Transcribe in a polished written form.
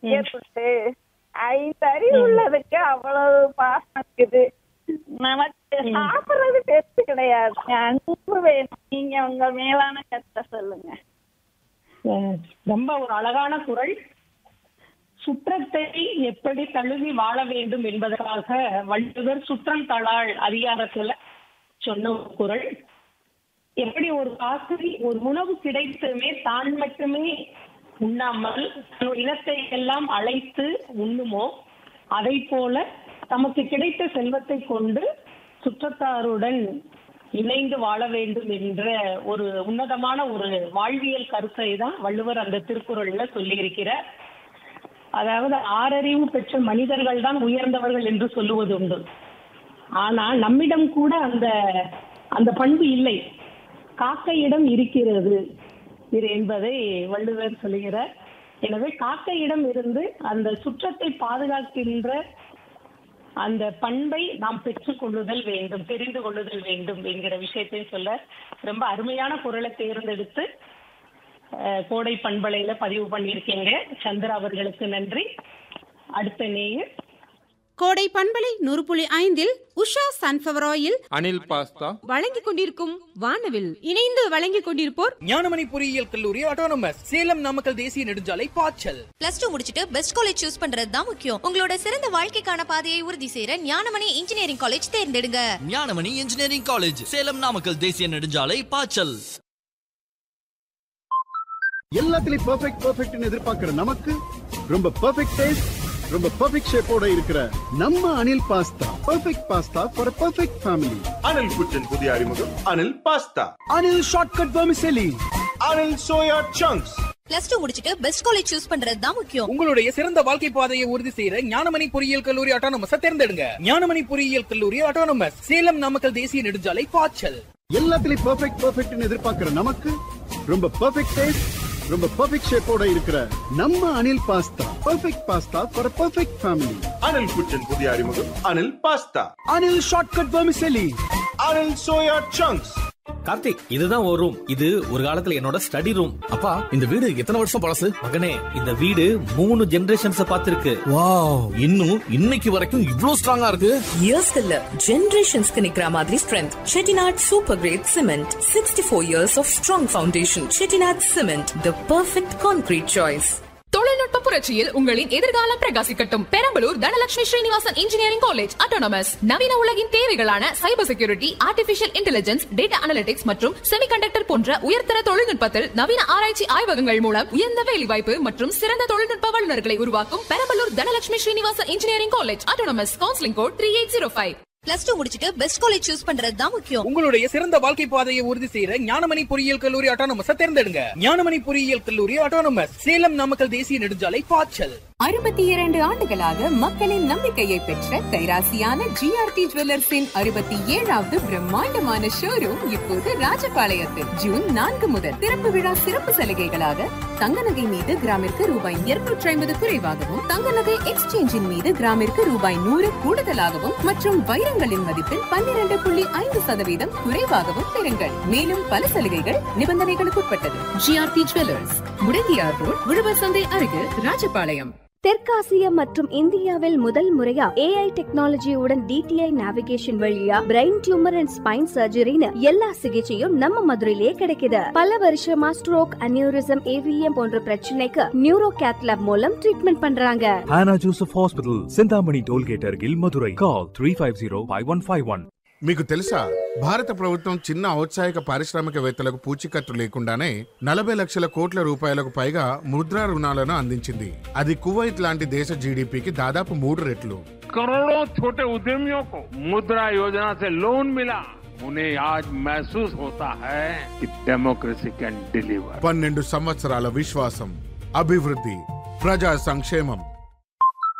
ஏற்பட்டு 5 அறிவு உள்ளதுக்கு அவ்வளவு பாசம் இருக்குது. நமக்கு சாப்பிடுறது டெஸ்ட் கிடையாது, அன்பு வேணும். நீங்க உங்க மேலான கருத்தை சொல்லுங்க. ரொம்ப ஒரு அழகான குரல். சுற்றத்தை எப்படி தழுவி வாழ வேண்டும் என்பதற்காக வள்ளுவர் சுற்றம் தழாள் அதிகாரத்துல சொன்ன ஒரு குரல். எப்படி ஒரு காசை ஒரு உணவு கிடைத்துமே தான் மட்டுமே உண்ணாமல் இனத்தை எல்லாம் அழைத்து உண்ணுமோ அதை போல தமக்கு கிடைத்த செல்வத்தை கொண்டு சுற்றத்தாருடன் இணைந்து வாழ வேண்டும் என்ற ஒரு உன்னதமான ஒரு வாழ்வியல் கருத்தை தான் வள்ளுவர் அந்த திருக்குறள்ல சொல்லி இருக்கிறார். அதாவது 6 அறிவு பெற்ற மனிதர்கள் தான் உயர்ந்தவர்கள் என்று சொல்லுவது உண்டு. ஆனா நம்மிடம் கூட அந்த பண்பு இல்லை, காக்கையிடம் இருக்கிறது என்பதை வள்ளுவர் சொல்லுகிறார். எனவே காக்கையிடம் இருந்து அந்த சுற்றத்தை பாதுகாக்கின்ற அந்த பண்பை நாம் பெற்றுக் கொள்ளுதல் வேண்டும், தெரிந்து கொள்ளுதல் வேண்டும் என்கிற விஷயத்தை சொல்ல ரொம்ப அருமையான குரலை தேர்ந்தெடுத்து கோடை பண்பலையில பதிவு பண்ணியிருக்கீங்க. சந்திரா அவர்களுக்கு நன்றி. அடுத்த நேயர் கோடை பண்பலை 100.5 Usha sunflower oil, Anil pasta வழங்கிக் கொண்டிருக்கும் வானவில் இணைந்து வழங்கிக் கொண்டிருப்போர் ஞானமணி பொறியியல் கல்லூரி ஆட்டோனமஸ், சேலம் நாமக்கல் தேசிய நெடுஞ்சாலை பாய்ச்சல். +2 முடிச்சிட்டு பெஸ்ட் காலேஜ் சூஸ் பண்றது தான் முக்கியம். உங்களோட சிறந்த வாழ்க்கைக்கான பாதையை உறுதி செய்யற ஞானமணி இன்ஜினியரிங் காலேஜ் தேர்ந்தெடுங்க. ஞானமணி இன்ஜினியரிங் காலேஜ், சேலம் நாமக்கல் தேசிய நெடுஞ்சாலை பாய்ச்சல். எல்லாத்துலயும் பெர்ஃபெக்ட்னு எதிர்பார்க்கிற நமக்கு ரொம்ப பெர்ஃபெக்ட் டேஸ்ட், ரொம்ப பெர்ஃபெக்ட் ஷேப்போட இருக்கிற நம்ம Anil pasta. Perfect pasta for perfect family. Anil குச்சின் புதிய அறிமுகம் Anil pasta. Anil shortcut vermicelli. Anil soya chunks. +2 முடிச்சிட்டு பெஸ்ட் காலேஜ் சூஸ் பண்றது தான் முக்கியம். உங்களுடைய சிறந்த வாழ்க்கை பாதையை உறுதி செய்யற ஞானமணி பொறியியல் கல்லூரி ஆட்டோனமஸ் தேர்ந்தெடுங்க. ஞானமணி பொறியியல் கல்லூரி ஆட்டோனமஸ், சேலம் நாமக்கல் தேசிய நெடுஞ்சாலை பாய்ச்சல். எல்லாத்துலயும் பெர்ஃபெக்ட்னு எதிர்பார்க்கிற நமக்கு ரொம்ப பெர்ஃபெக்ட் டேஸ்ட், ரொம்ப பெர்ஃபெக்ட் ஷேப்போட இருக்கிற நம்ம Anil pasta. Perfect pasta for perfect family. Anil குச்சின் புதிய அறிமுகம் Anil pasta. Anil shortcut vermicelli. Anil soya chunks. Karthik, இதுதான் ஒரு ரூம். இது ஒரு காலத்துல என்னோட ஸ்டடி ரூம். அப்பா, இந்த வீடு எத்தனை வருஷம் பழசு? மகனே, இந்த வீடு 3 ஜெனரேஷன்ஸ் பார்த்திருக்கு. வாவ், இன்னும் இன்னைக்கு வரைக்கும் இவ்ளோ ஸ்ட்ராங்கா இருக்கு. இயர்ஸ் இல்ல, ஜெனரேஷன்ஸ்க்கு நிக்கிற மாதிரி strength. Chettinad super great cement, 64 years of strong foundation. Chettinad cement, the perfect concrete choice. தொழில்நுட்ப புரட்சியில் உங்களின் எதிர்காலம் பிரகாசிக்கட்டும். Perambalur Dhanalakshmi Srinivasan engineering college autonomous நவீன உலகின் தேவைகளான cyber security, artificial intelligence, data analytics மற்றும் செமிகண்டக்டர் போன்ற உயர்தர தொழில்நுட்பத்தில் நவீன ஆராய்ச்சி ஆய்வகங்கள் மூலம் உயர்ந்த வேலைவாய்ப்பு மற்றும் சிறந்த தொழில்நுட்ப வல்லுநர்களை உருவாக்கும் Perambalur Dhanalakshmi Srinivasan engineering college autonomous. Counselling code 3805. +2 முடிச்சிட்டு பெஸ்ட் காலேஜ் சூஸ் பண்றது தான் முக்கியம். உங்களுடைய சிறந்த வாழ்க்கை பாதையை உறுதி செய்யற ஞானமணி பொறியியல் கல்லூரி ஆட்டோனமஸ் தேர்ந்தெடுங்க. ஞானமணி பொறியியல் கல்லூரி ஆட்டோனமஸ், சேலம் நாமக்கல் தேசிய நெடுஞ்சாலை பாய்ச்சல். 62 ஆண்டுகளாக மக்களின் நம்பிக்கையை பெற்ற கைராசியான ஜிஆர்டி ஜுவல்லர்ஸின் 67வது பிரம்மாண்டமான ஷோரூம் இப்போது ராஜபாளையத்தில் ஜூன் 4 முதல் திறப்பு விழா சிறப்பு சலுகைகளாக தங்க நகை மீது கிராமிற்கு ரூபாய் 250 குறைவாகவும், தங்க நகை எக்ஸ்சேஞ்சின் மீது கிராமிற்கு ரூபாய் 100 கூடுதலாகவும் மற்றும் வைரங்களின் மதிப்பில் 12.5% குறைவாகவும் பெறுங்கள். மேலும் பல சலுகைகள் நிபந்தனைகளுக்கு உட்பட்டது. ஜிஆர்டி ஜுவல்லர்ஸ், முடங்கியார் ரோட், உழவர் சந்தை அருகில், ராஜபாளையம். தெற்காசிய மற்றும் இந்தியாவில் முதல் முறையா AI டெக்னாலஜியுடன் DTI நேவிகேஷன் வழியா பிரெயின் டியூமர் அண்ட் ஸ்பைன் சர்ஜரின்னு எல்லா சிகிச்சையும் நம்ம மதுரையிலே கிடைக்குது. பல வருஷமா ஸ்ட்ரோக், அனியூரிசம், AVM போன்ற பிரச்சனைக்கு நியூரோ கேத்லாப் மூலம் ட்ரீட்மெண்ட் பண்றாங்க. Hannah Joseph Hospital, Sindhamani Tollgate Argil, Madurai. Call 350-5151. మీకు తెలుసా, భారత ప్రభుత్వం చిన్న ఔత్సాహిక పారిశ్రామికవేత్తలకు పూచీకత్తు లేకుండానే 40 లక్షల కోట్ల రూపాయలకు పైగా ముద్రా రుణాలను అందించింది. అది కువైట్ లాంటి దేశ జీడీపీకి దాదాపు 3 రెట్లు. करोड़ों छोटे उद्यमियों को मुद्रा योजना से लोन मिला. उन्हें आज महसूस होता है कि डेमोक्रेसी कैन डिलीवर. 12 సంవత్సరాల విశ్వాసం, అభివృద్ధి, ప్రజా సంక్షేమం.